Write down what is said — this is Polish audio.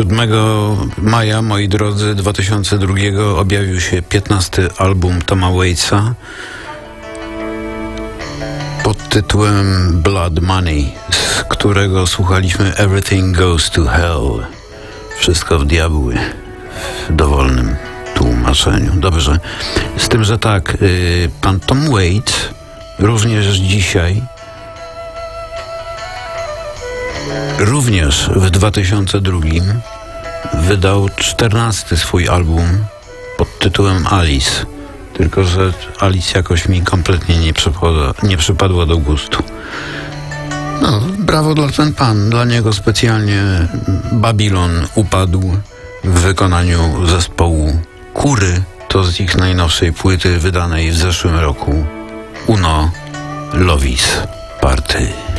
7 maja, moi drodzy, 2002 objawił się 15. album Toma Waitsa pod tytułem Blood Money, z którego słuchaliśmy Everything Goes to Hell. Wszystko w diabły, w dowolnym tłumaczeniu. Dobrze, z tym, że tak, pan Tom Waits również dzisiaj, również w 2002 wydał 14. swój album pod tytułem Alice. Tylko że Alice jakoś mi kompletnie nie przypadła do gustu. No, brawo dla ten pan. Dla niego specjalnie Babylon upadł w wykonaniu zespołu Kury. To z ich najnowszej płyty wydanej w zeszłym roku. Uno Lovis Party.